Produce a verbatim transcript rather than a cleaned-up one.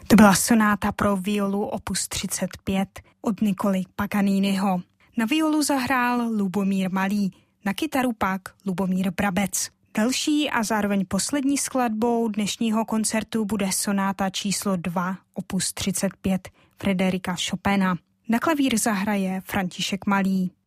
To byla sonáta pro violu opus třicet pět od Niccoly Paganiniho. Na violu zahrál Lubomír Malý, na kytaru pak Lubomír Brabec. Další a zároveň poslední skladbou dnešního koncertu bude sonáta číslo dva opus třicet pět Frédérika Chopina. Na klavír zahraje František Malý.